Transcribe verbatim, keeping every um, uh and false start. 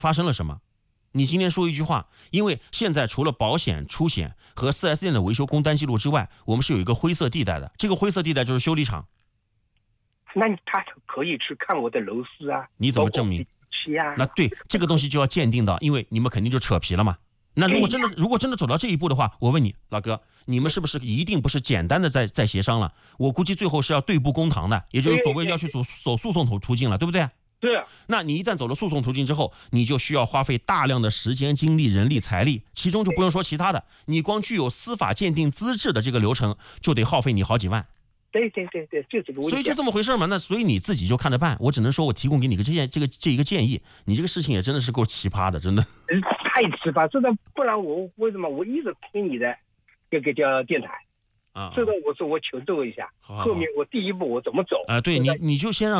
发生了什么？你今天说一句话，因为现在除了保险、出险和 四 S 店的维修工单记录之外，我们是有一个灰色地带的，这个灰色地带就是修理厂。 那他可以去看我的楼市啊？ 你怎么证明？ 啊、 那对这个东西就要鉴定到，因为你们肯定就扯皮了嘛。那如果真的如果真的走到这一步的话，我问你，老哥，你们是不是一定不是简单的在在协商了？我估计最后是要对簿公堂的，也就是所谓要去走走诉讼途途径了，对不对？ 对啊。 那你一旦走了诉讼途径之后，你就需要花费大量的时间、精力、人力、财力，其中就不用说其他的，你光具有司法鉴定资质的这个流程就得耗费你好几万。 对对对对，就这个问题。 所以就这么回事嘛。那所以你自己就看着办。我只能说我提供给你个这件这个这一个建议。你这个事情也真的是够奇葩的，真的。 太奇葩，这个不然我为什么我一直听你的这个叫电台啊？这个我说我求证一下，后面我第一步我怎么走？ 啊，对你你就先让。